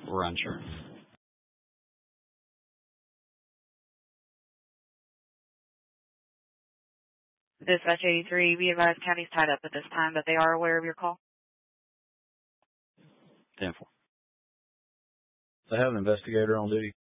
We're unsure. Dispatch 83, be advised county's tied up at this time, but they are aware of your call. 10-4. They have an investigator on duty.